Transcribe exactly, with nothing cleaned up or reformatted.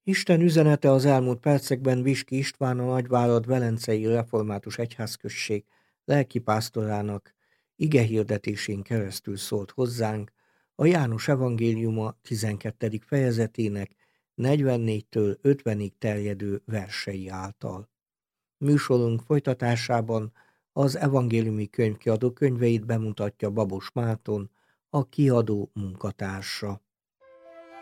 Isten üzenete az elmúlt percekben Viski István, a Nagyvárad Velencei Református Egyházközség lelkipásztorának igehirdetésén keresztül szólt hozzánk a János evangéliuma tizenkettedik fejezetének negyvennégytől ötvenig terjedő versei által. Műsorunk folytatásában az evangéliumi könyvkiadó könyveit bemutatja Babos Márton, a kiadó munkatársa.